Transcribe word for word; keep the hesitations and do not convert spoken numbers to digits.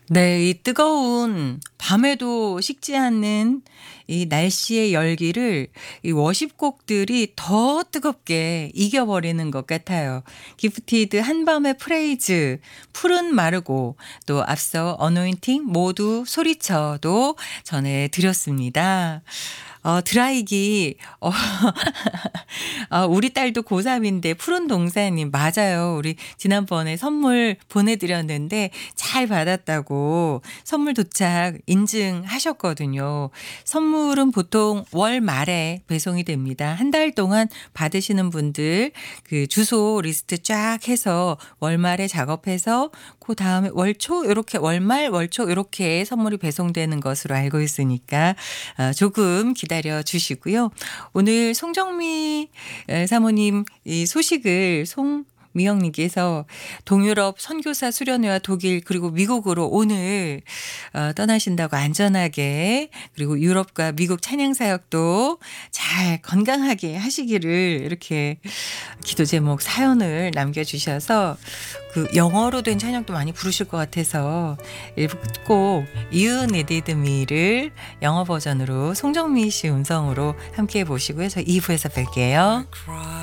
네. 이 뜨거운 밤에도 식지 않는 이 날씨의 열기를 이 워십곡들이 더 뜨겁게 이겨버리는 것 같아요. 기프티드 한밤의 프레이즈, 푸른 마르고 또 앞서 어노인팅 모두 소리쳐도 전해 드렸습니다. 어 드라이기 어 아 우리 딸도 고삼인데 푸른 동산님 맞아요. 우리 지난번에 선물 보내 드렸는데 잘 받았다고 선물 도착 인증하셨거든요. 선물은 보통 월 말에 배송이 됩니다. 한 달 동안 받으시는 분들 그 주소 리스트 쫙 해서 월말에 작업해서 그다음에 월초 요렇게 월말 월초 요렇게 선물이 배송되는 것으로 알고 있으니까 어 조금 기다려 주시고요. 오늘 송정미 에 사모님 이 소식을 송미영 님께서 동유럽 선교사 수련회와 독일 그리고 미국으로 오늘 어 떠나신다고 안전하게 그리고 유럽과 미국 찬양 사역도 잘 건강하게 하시기를 이렇게 기도 제목 사연을 남겨 주셔서 그 영어로 된 찬양도 많이 부르실 것 같아서 일부 끝곡 You Needed Me를 영어 버전으로 송정미 씨 음성으로 함께 해 보시고요. 저희 이 부에서 뵐게요.